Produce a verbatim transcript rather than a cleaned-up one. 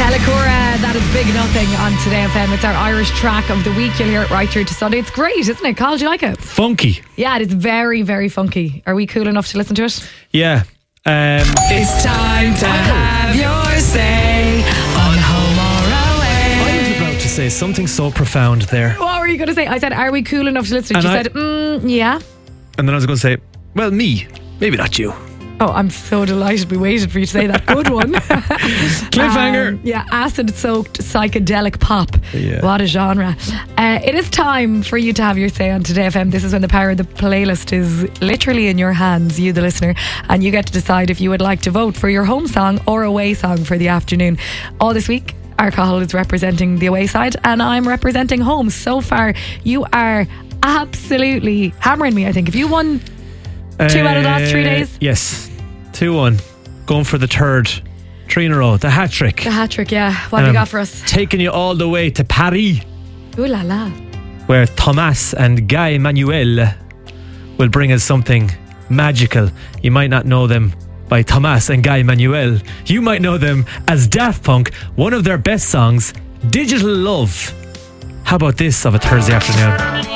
Telecora, that is Big Nothing on Today F M. It's our Irish track of the week. You'll hear it right through to Sunday. It's great, isn't it? Carl, do you like it? Funky. Yeah, it is very, very funky. Are we cool enough to listen to it? Yeah. Um, it's time to have your say on Home or Away. I was about to say something so profound there. What were you going to say? I said, are we cool enough to listen to it? And You I- said, mm, yeah. And then I was going to say, well, me. Maybe not you. Oh, I'm so delighted we waited for you to say that. Good one. Cliffhanger. Um, yeah, acid-soaked psychedelic pop. Yeah. What a genre. Uh, it is time for you to have your say on Today F M. This is when the power of the playlist is literally in your hands, you the listener, and you get to decide if you would like to vote for your home song or away song for the afternoon. All this week, our Cathal is representing the away side and I'm representing home. So far, you are absolutely hammering me, I think. If you won two out of the last three days? Yes. two one. Going for the third. Three in a row. The hat trick. The hat trick, yeah. What have you got for us? Taking you all the way to Paris, Ooh la la. where Thomas and Guy Manuel will bring us something magical. You might not know them by Thomas and Guy Manuel. You might know them as Daft Punk, one of their best songs, Digital Love. How about this of a Thursday afternoon?